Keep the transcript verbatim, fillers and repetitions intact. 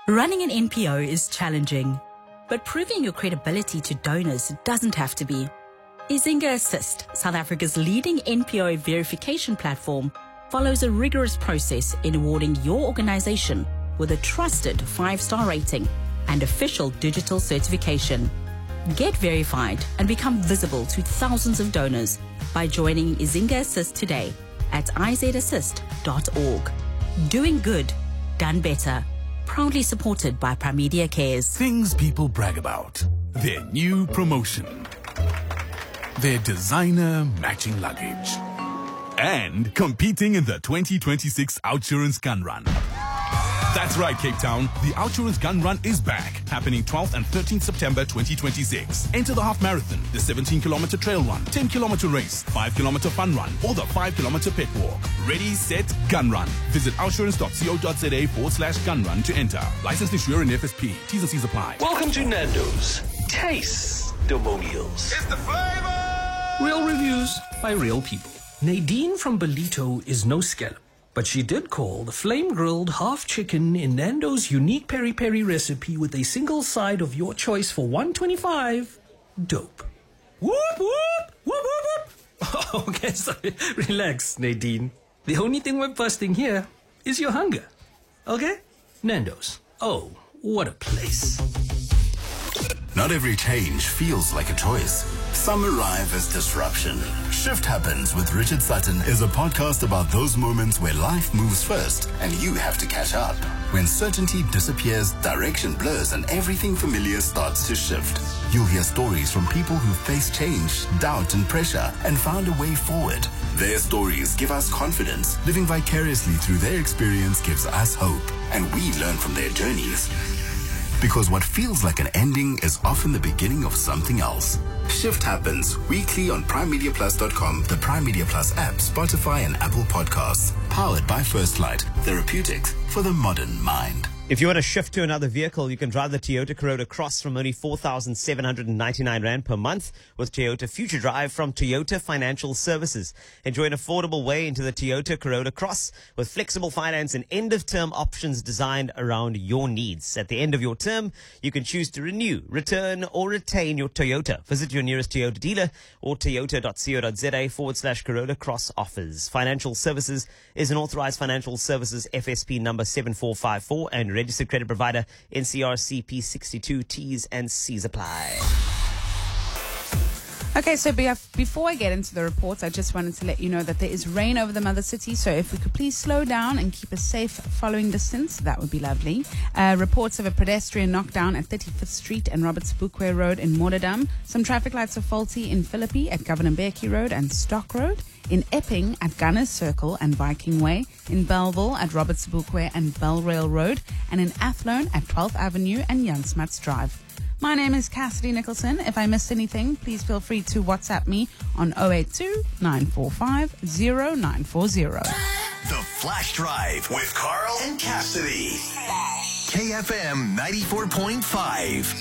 Running an N P O is challenging, but proving your credibility to donors doesn't have to be. Izinga Assist, South Africa's leading N P O verification platform, follows a rigorous process in awarding your organization with a trusted five-star rating and official digital certification. Get verified and become visible to thousands of donors by joining Izinga Assist today at i z assist dot org. Doing good, done better. Proudly supported by Primedia Cares. Things people brag about. Their new promotion. Their designer matching luggage. And competing in the twenty twenty-six Outsurance Gun Run. That's right, Cape Town. The Outsurance Gun Run is back, happening twelfth and thirteenth September twenty twenty-six. Enter the half marathon, the seventeen kilometer trail run, ten kilometer race, five kilometer fun run, or the five kilometer pet walk. Ready, set, gun run. Visit outsurance dot co dot za forward slash gun run to enter. Licensed insurer and F S P. T's and C's apply. Welcome to Nando's Taste Demonials. It's the flavor! Real reviews by real people. Nadine from Belito is no scallop, but she did call the flame-grilled half chicken in Nando's unique peri-peri recipe with a single side of your choice for one twenty-five dope. Whoop, whoop, whoop, whoop, whoop. Okay, sorry. Relax, Nadine. The only thing we're busting here is your hunger. Okay? Nando's. Oh, what a place. Not every change feels like a choice. Some arrive as disruption. Shift Happens with Richard Sutton is a podcast about those moments where life moves first and you have to catch up. When certainty disappears, direction blurs, and everything familiar starts to shift. You'll hear stories from people who faced change, doubt, and pressure and found a way forward. Their stories give us confidence. Living vicariously through their experience gives us hope, and we learn from their journeys. Because what feels like an ending is often the beginning of something else. Shift Happens weekly on prime media plus dot com, the Prime Media Plus app, Spotify, and Apple Podcasts. Powered by First Light, therapeutics for the modern mind. If you want to shift to another vehicle, you can drive the Toyota Corolla Cross from only four thousand seven hundred ninety-nine rand per month with Toyota Future Drive from Toyota Financial Services. Enjoy an affordable way into the Toyota Corolla Cross with flexible finance and end-of-term options designed around your needs. At the end of your term, you can choose to renew, return, or retain your Toyota. Visit your nearest Toyota dealer or toyota dot co dot za forward slash Corolla Cross offers. Financial Services is an authorized financial services F S P number seven four five four and registered credit provider N C R C P sixty-two. T's and C's apply. Okay, so be- before I get into the reports, I just wanted to let you know that there is rain over the mother city. So if we could please slow down and keep a safe following distance, that would be lovely. Uh, reports of a pedestrian knockdown at thirty-fifth Street and Robert Sobukwe Road in Modadam. Some traffic lights are faulty in Philippi at Governor Mbeki Road and Stock Road. In Epping at Gunners Circle and Viking Way, in Belleville at Robert Sobukwe and Bellrail Road, and in Athlone at twelfth Avenue and Jan Smuts Drive. My name is Cassidy Nicholson. If I missed anything, please feel free to WhatsApp me on zero eight two, nine four five, zero nine four zero. The Flash Drive with Carl and Cassidy. K F M ninety-four point five.